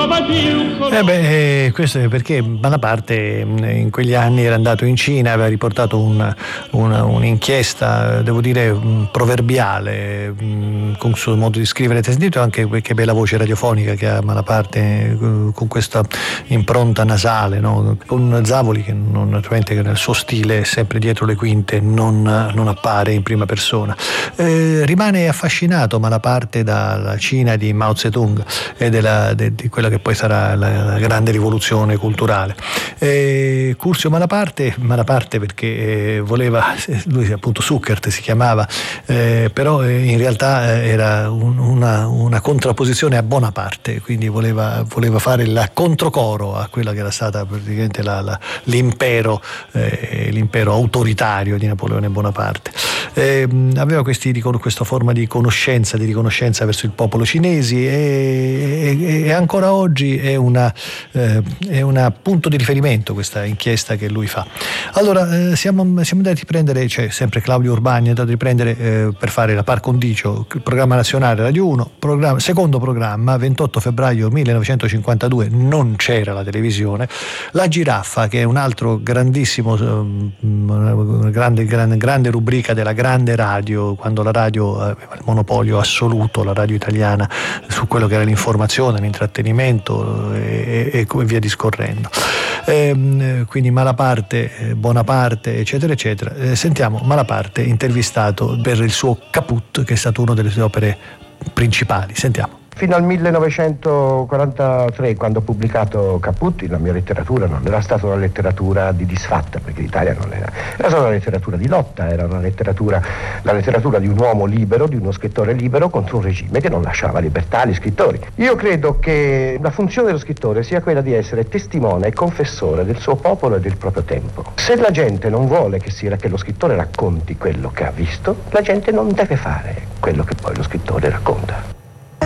Questo è perché Malaparte in quegli anni era andato in Cina, aveva riportato un'inchiesta, devo dire, proverbiale, con il suo modo di scrivere. Ti hai sentito anche che bella voce radiofonica che ha Malaparte, con questa impronta nasale, no? Con Zavoli che naturalmente nel suo stile, sempre dietro le quinte, non appare in prima persona. Rimane affascinato Malaparte dalla Cina di Mao Zedong e di quella che poi sarà la grande rivoluzione culturale. Curzio Malaparte perché voleva, lui appunto Zuckert si chiamava, però in realtà era una contrapposizione a Bonaparte, quindi voleva fare il controcoro a quella che era stata praticamente l'impero autoritario di Napoleone Bonaparte. Aveva questa forma di riconoscenza verso il popolo cinesi e ancora oggi è una punto di riferimento questa inchiesta che lui fa. Allora siamo andati a prendere, sempre Claudio Urbani è andato a riprendere per fare la par condicio, il programma nazionale Radio 1, secondo programma, 28 febbraio 1952, non c'era la televisione. La Giraffa, che è un altro grandissimo grande rubrica della grande radio, quando la radio aveva il monopolio assoluto, la radio italiana, su quello che era l'informazione, l'intrattenimento e via discorrendo. Quindi Malaparte, Bonaparte, eccetera eccetera. Sentiamo Malaparte intervistato per il suo Caput, che è stato una delle sue opere principali. Sentiamo. Fino al 1943, quando ho pubblicato Caput, la mia letteratura non era stata una letteratura di disfatta, perché l'Italia non era stata una letteratura di lotta, era la letteratura di un uomo libero, di uno scrittore libero contro un regime che non lasciava libertà agli scrittori. Io credo che la funzione dello scrittore sia quella di essere testimone e confessore del suo popolo e del proprio tempo. Se la gente non vuole che lo scrittore racconti quello che ha visto, la gente non deve fare quello che poi lo scrittore racconta.